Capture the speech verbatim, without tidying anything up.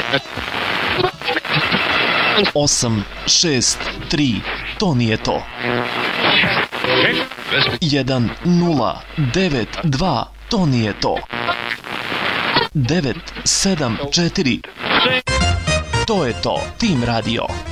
osam šest tri, to nije to. jedan nula devet dva, to nije to. devet sedam četiri, to je to. Tim Radio.